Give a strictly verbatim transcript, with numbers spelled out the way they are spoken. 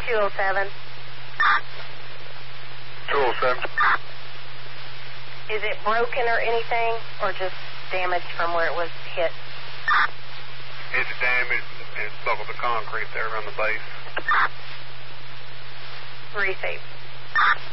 two oh seven. two oh seven. Is it broken or anything, or just damaged from where it was hit? It's damaged. It's buckled the concrete there around the base. Receive.